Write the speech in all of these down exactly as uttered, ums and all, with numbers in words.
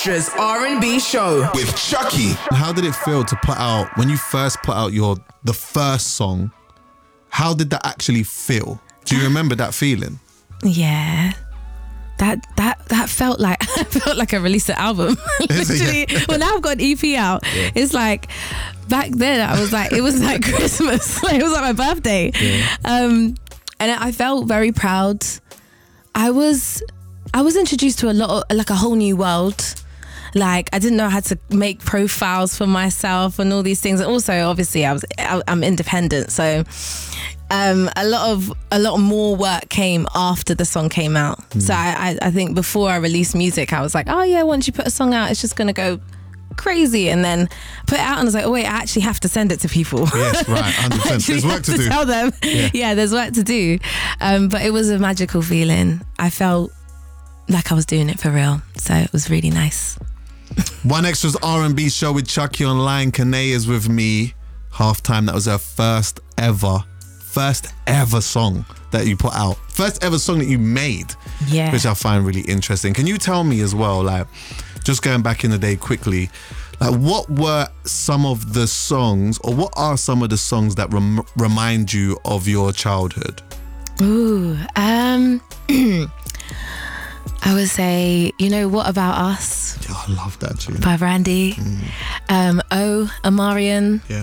Extra's R and B show with Chuckie. How did it feel to put out, when you first put out your the first song, how did that actually feel? Do you remember that feeling? Yeah. That that that felt like I felt like I released an album. Literally, yeah. well, now I've got an E P out. Yeah. It's like back then I was like, it was like Christmas. Like, it was like my birthday. Yeah. Um, and I felt very proud. I was I was introduced to a lot of, like a whole new world. Like, I didn't know how to make profiles for myself and all these things. And also, obviously, I was I, I'm independent, so. Um, a lot of a lot more work came after the song came out. Mm. So I, I, I think before I released music, I was like, oh yeah, once you put a song out, it's just gonna go crazy. And then put it out, and I was like, oh wait, I actually have to send it to people. Yes, right, one hundred percent. There's work to, to do. Tell them, yeah. yeah, there's work to do. Um, but it was a magical feeling. I felt like I was doing it for real. So it was really nice. One Extra's R and B show with Chuckie online. Kanae is with me. Halftime. That was her first ever. First ever song that you put out, first ever song that you made, yeah, which I find really interesting. Can you tell me as well, like, just going back in the day quickly, like, what were some of the songs, or what are some of the songs that rem- remind you of your childhood? Ooh, um, I would say, you know, What About Us? Yeah, I love that tune. By Brandy. Mm. Um, Oh, Amarian. Yeah.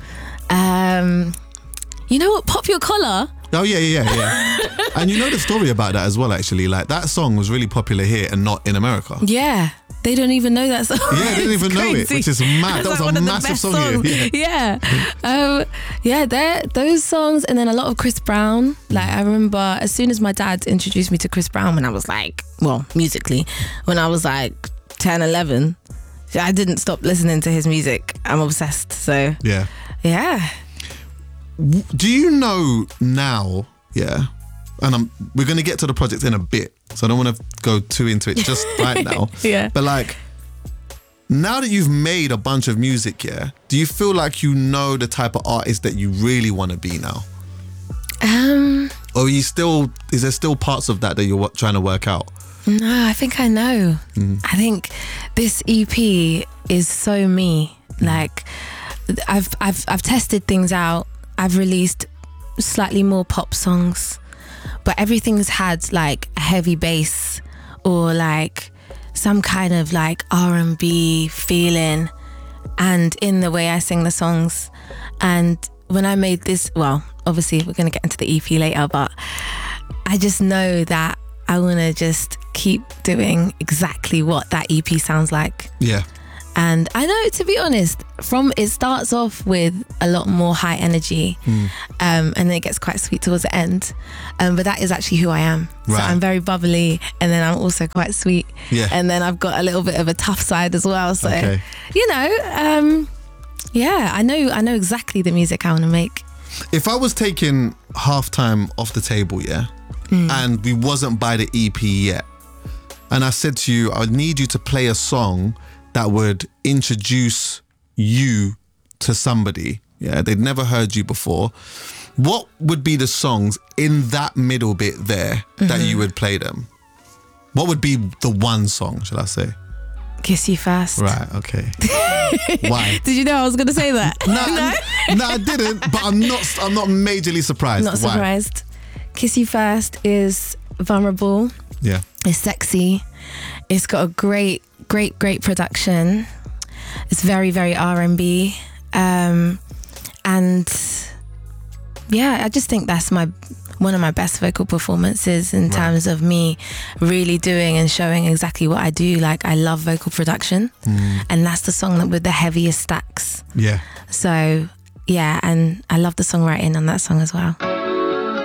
Um. You know what? Pop Your Collar. Oh, yeah, yeah, yeah, yeah. And you know the story about that as well, actually. Like, that song was really popular here and not in America. Yeah. They don't even know that song. Yeah, they don't even know it, which is mad. That was like a massive song songs. here. Yeah. Yeah. Um, yeah, those songs, and then a lot of Chris Brown. Like, I remember as soon as my dad introduced me to Chris Brown when I was like, well, musically, when I was like ten, eleven, I didn't stop listening to his music. I'm obsessed. So, yeah. Yeah. Do you know now, yeah, and I'm, we're going to get to the project in a bit, so I don't want to go too into it just right now. Yeah. But like, now that you've made a bunch of music, yeah, do you feel like you know the type of artist that you really want to be now? Um. Or are you still, is there still parts of that that you're trying to work out? No, I think I know. Mm. I think this E P is so me. Like, I've I've I've tested things out. I've released slightly more pop songs, but everything's had like a heavy bass or like some kind of like R and B feeling, and in the way I sing the songs. And when I made this, well, obviously we're going to get into the E P later, but I just know that I want to just keep doing exactly what that E P sounds like. Yeah. And I know, to be honest, from it starts off with a lot more high energy, mm. um, and then it gets quite sweet towards the end. Um, but that is actually who I am. Right. So I'm very bubbly, and then I'm also quite sweet. Yeah. And then I've got a little bit of a tough side as well. So, okay. you know, um, yeah, I know, I know exactly the music I want to make. If I was taking Halftime off the table, yeah, mm. and we wasn't by the E P yet, and I said to you, I would need you to play a song that would introduce you to somebody, yeah, they'd never heard you before, what would be the songs in that middle bit there mm-hmm. that you would play them? What would be the one song, should I say? Kiss You First. Right, okay. Why? Did you know I was going to say that? No, no? no, I didn't, but I'm not I'm not majorly surprised. Not Why? surprised. Kiss You First is vulnerable. Yeah. It's sexy. It's got a great Great, great production. It's very, very R and B. Um, and yeah, I just think that's my one of my best vocal performances in right. terms of me really doing and showing exactly what I do. Like, I love vocal production, mm. and that's the song that with the heaviest stacks. Yeah. So yeah, and I love the songwriting on that song as well.